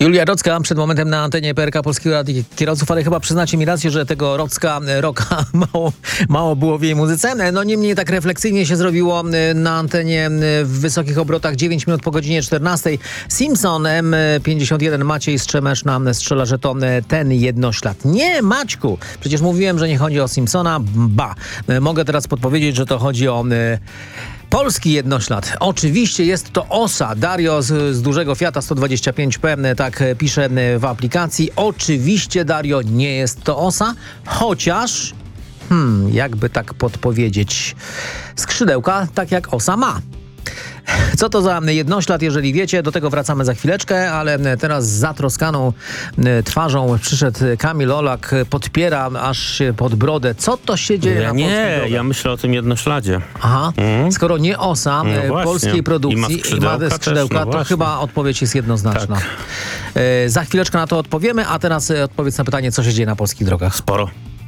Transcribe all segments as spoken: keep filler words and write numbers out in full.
Julia Rocka przed momentem na antenie P R K Polskiego Radia Kierowców, ale chyba przyznacie mi rację, że tego Rocka, rocka mało, mało było w jej muzyce. No niemniej tak refleksyjnie się zrobiło na antenie w wysokich obrotach. dziewięć minut po godzinie czternastej. Simpson M pięćdziesiąt jeden. Maciej Strzemesz nam strzela, że to ten jednoślad. Nie, Maćku! Przecież mówiłem, że nie chodzi o Simpsona. Ba! Mogę teraz podpowiedzieć, że to chodzi o polski jednoślad. Oczywiście jest to Osa. Dario z, z dużego Fiata sto dwadzieścia pięć P tak pisze w aplikacji. Oczywiście, Dario, nie jest to Osa, chociaż hmm, jakby tak podpowiedzieć, skrzydełka tak jak Osa ma. Co to za jednoślad, jeżeli wiecie, do tego wracamy za chwileczkę, ale teraz z zatroskaną twarzą przyszedł Kamil Olak, podpiera aż się pod brodę. Co to się dzieje ja na nie, polskiej drogach? ja myślę o tym jednośladzie. Aha, mm. skoro nie Osa no polskiej produkcji i ma skrzydełka, i ma skrzydełka też, no to właśnie. chyba odpowiedź jest jednoznaczna. Tak. E, za chwileczkę na to odpowiemy, a teraz odpowiedz na pytanie, co się dzieje na polskich drogach. Sporo.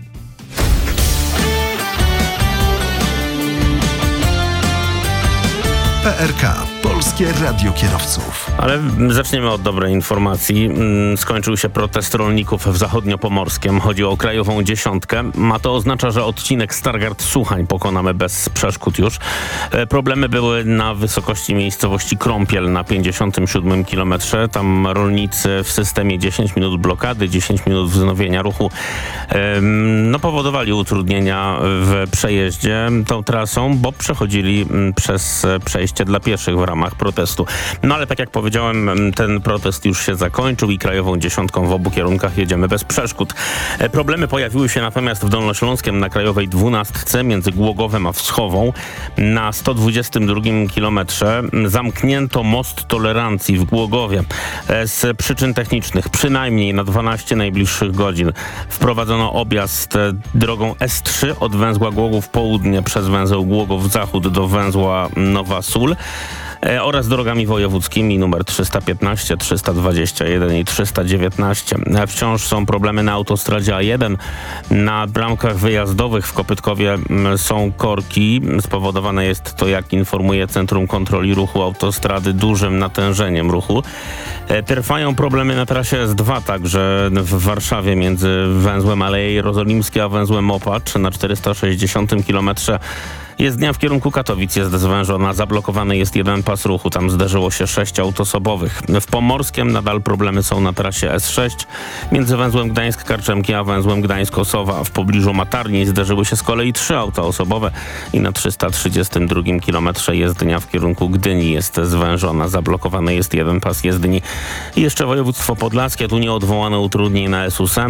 P R K. Polskie Radio Kierowców. Ale zaczniemy od dobrej informacji. Skończył się protest rolników w Zachodniopomorskiem. Chodzi o krajową dziesiątkę. Ma to oznacza, że odcinek Stargard-Suchań pokonamy bez przeszkód już. Problemy były na wysokości miejscowości Krąpiel na pięćdziesiątym siódmym kilometrze. Tam rolnicy w systemie dziesięć minut blokady, dziesięć minut wznowienia ruchu no, powodowali utrudnienia w przejeździe tą trasą, bo przechodzili przez przejście dla pieszych w ramach protestu. No ale tak jak powiedziałem, ten protest już się zakończył i krajową dziesiątką w obu kierunkach jedziemy bez przeszkód. Problemy pojawiły się natomiast w Dolnośląskiem na krajowej dwunastce między Głogowem a Wschową. Na sto dwudziestym drugim kilometrze zamknięto most tolerancji w Głogowie z przyczyn technicznych. Przynajmniej na dwanaście najbliższych godzin wprowadzono objazd drogą S trzy od węzła Głogów Południe przez węzeł Głogów Zachód do węzła Nowa Sól oraz drogami wojewódzkimi numer trzysta piętnaście, trzysta dwadzieścia jeden i trzysta dziewiętnaście. Wciąż są problemy na autostradzie A jeden. Na bramkach wyjazdowych w Kopytkowie są korki. Spowodowane jest to, jak informuje Centrum Kontroli Ruchu Autostrady, dużym natężeniem ruchu. Trwają problemy na trasie S dwa, także w Warszawie między węzłem Aleje Jerozolimskie a węzłem Opacz na czterysta sześćdziesiątym kilometrze. Jezdnia w kierunku Katowic jest zwężona, zablokowany jest jeden pas ruchu, tam zderzyło się sześć autosobowych. W Pomorskiem nadal problemy są na trasie S sześć, między węzłem Gdańsk-Karczemki a węzłem Gdańsk-Osowa. W pobliżu Matarni zderzyły się z kolei trzy auta osobowe i na trzysta trzydziestym drugim kilometrze jezdnia w kierunku Gdyni jest zwężona, zablokowany jest jeden pas jezdni. I jeszcze województwo podlaskie, tu nieodwołane utrudnień na S ósem.